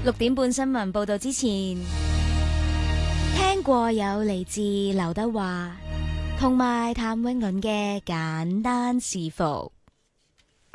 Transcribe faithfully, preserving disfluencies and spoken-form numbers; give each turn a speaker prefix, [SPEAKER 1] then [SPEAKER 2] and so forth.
[SPEAKER 1] 六點半新聞報道之前，聽過有嚟自劉德華同埋譚詠麟嘅簡單是福。